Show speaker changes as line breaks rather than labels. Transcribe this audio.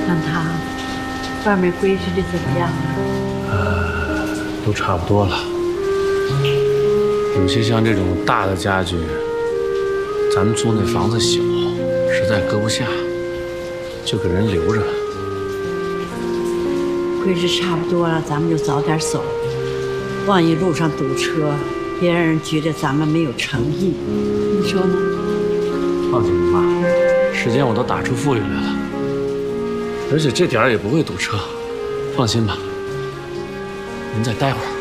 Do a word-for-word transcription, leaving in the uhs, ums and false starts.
让他外面规矩的怎么样啊？
呃，都差不多了。有些像这种大的家具，咱们租那房子小，实在搁不下，就给人留着。
规矩差不多了，咱们就早点走。万一路上堵车，别让人觉得咱们没有诚意，你说呢？
放心吧，妈，时间我都打出富裕来了，而且这点儿也不会堵车，放心吧。您再待会儿。